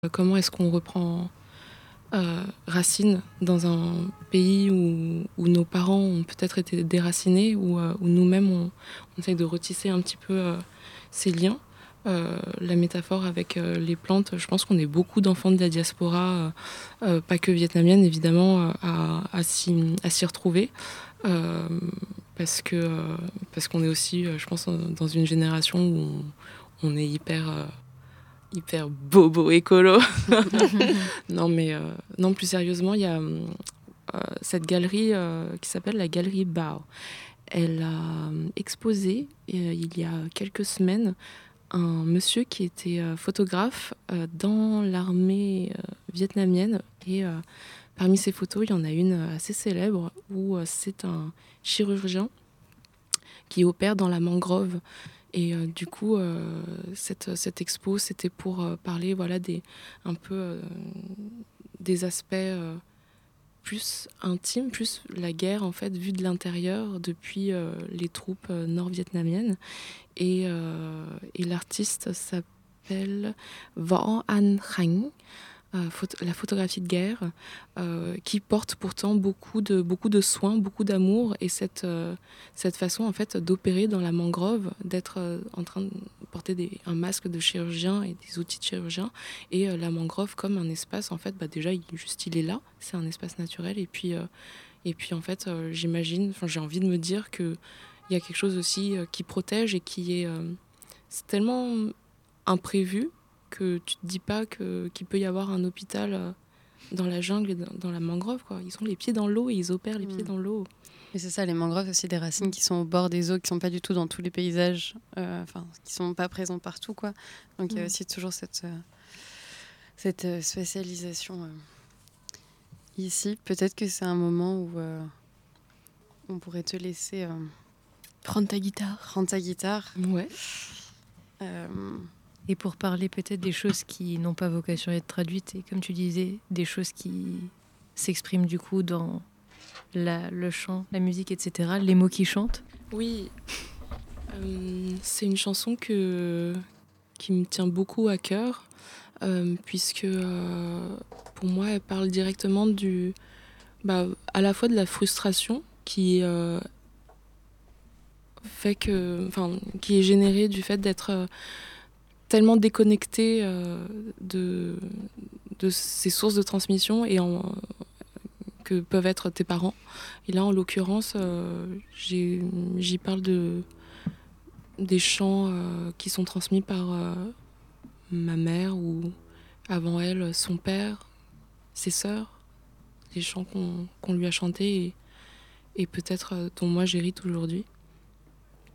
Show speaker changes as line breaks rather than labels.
Comment est-ce qu'on reprend racine dans un pays où nos parents ont peut-être été déracinés, où nous-mêmes on essaye de retisser un petit peu ces liens. La métaphore avec les plantes, je pense qu'on est beaucoup d'enfants de la diaspora, pas que vietnamienne évidemment, à s'y retrouver. Parce qu'on est aussi, je pense, dans une génération où on est hyper bobo écolo. Non, mais non, plus sérieusement, il y a cette galerie qui s'appelle la Galerie Bao. Elle a exposé il y a quelques semaines un monsieur qui était photographe dans l'armée vietnamienne. Et parmi ces photos, il y en a une assez célèbre où c'est un chirurgien qui opère dans la mangrove. Et du coup, cette expo, c'était pour parler voilà, un peu des aspects plus intimes, plus la guerre en fait vue de l'intérieur depuis les troupes nord-vietnamiennes. Et l'artiste s'appelle Vo An Khanh, la photographie de guerre, qui porte pourtant beaucoup de soins, beaucoup d'amour, et cette façon en fait d'opérer dans la mangrove, d'être en train de porter un masque de chirurgien et des outils de chirurgien, et la mangrove comme un espace en fait, déjà il est là, c'est un espace naturel, et puis en fait j'imagine, j'ai envie de me dire que il y a quelque chose aussi qui protège et qui est c'est tellement imprévu que tu te dis pas qu'il peut y avoir un hôpital dans la jungle et dans la mangrove, quoi. Ils ont les pieds dans l'eau et ils opèrent les pieds dans l'eau.
Et c'est ça, les mangroves, aussi des racines qui sont au bord des eaux, qui sont pas du tout dans tous les paysages, qui sont pas présents partout, quoi. Donc il y a aussi toujours cette spécialisation ici. Peut-être que c'est un moment où on pourrait te laisser
prendre ta guitare.
Ouais.
Et pour parler peut-être des choses qui n'ont pas vocation à être traduites, et comme tu disais, des choses qui s'expriment du coup dans le chant, la musique, etc., les mots qui chantent.
Oui, c'est une chanson qui me tient beaucoup à cœur, puisque pour moi, elle parle directement à la fois de la frustration qui qui est générée du fait d'être tellement déconnecté de ces sources de transmission que peuvent être tes parents. Et là, en l'occurrence, j'y parle des chants qui sont transmis par ma mère ou, avant elle, son père, ses sœurs, des chants qu'on lui a chantés et peut-être dont moi j'hérite aujourd'hui.